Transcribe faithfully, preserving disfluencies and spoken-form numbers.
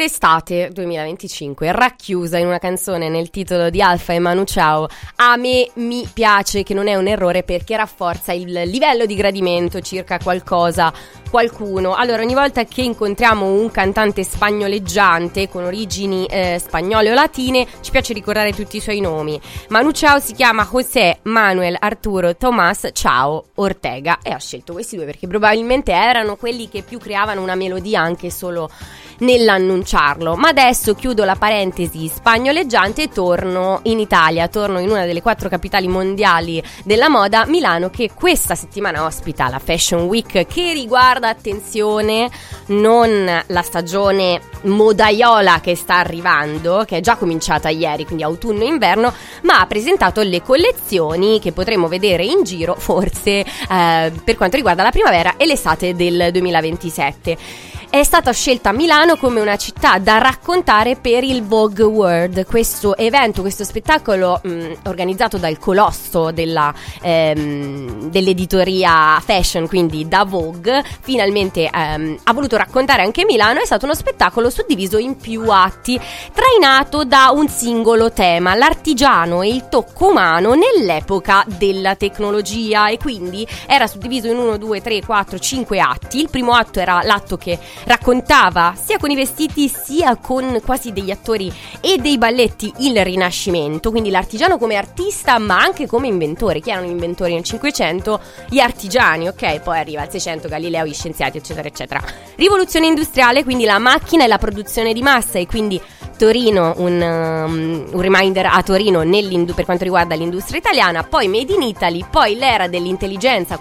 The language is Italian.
L'estate duemilaventicinque, racchiusa in una canzone nel titolo di Alfa e Manu Chao, a me mi piace, che non è un errore perché rafforza il livello di gradimento circa qualcosa, qualcuno. Allora, ogni volta che incontriamo un cantante spagnoleggiante con origini eh, spagnole o latine, ci piace ricordare tutti i suoi nomi. Manu Chao si chiama José Manuel Arturo Tomás Chao Ortega e ho scelto questi due perché probabilmente erano quelli che più creavano una melodia anche solo nell'annunciarlo. Ma adesso chiudo la parentesi spagnoleggiante e torno in Italia, torno in una delle quattro capitali mondiali della moda, Milano, che questa settimana ospita la Fashion Week, che riguarda, attenzione, non la stagione modaiola che sta arrivando, che è già cominciata ieri, quindi autunno-inverno, ma ha presentato le collezioni che potremo vedere in giro forse eh, per quanto riguarda la primavera e l'estate del duemilaventisette. È stata scelta Milano come una città da raccontare per il Vogue World, questo evento, questo spettacolo mh, organizzato dal colosso della, ehm, dell'editoria fashion, quindi da Vogue. Finalmente ehm, ha voluto raccontare anche Milano. È stato uno spettacolo suddiviso in più atti, trainato da un singolo tema, l'artigiano e il tocco umano nell'epoca della tecnologia, e quindi era suddiviso in uno, due, tre, quattro, cinque atti. Il primo atto era l'atto che raccontava sia con i vestiti sia con quasi degli attori e dei balletti il Rinascimento, quindi l'artigiano come artista ma anche come inventore. Chi erano gli inventori nel Cinquecento? Gli artigiani, ok? Poi arriva al Seicento, Galileo, gli scienziati, eccetera eccetera. Rivoluzione industriale, quindi la macchina e la produzione di massa, e quindi Torino, un, um, un reminder a Torino per quanto riguarda l'industria italiana, poi Made in Italy, poi l'era dell'intelligenza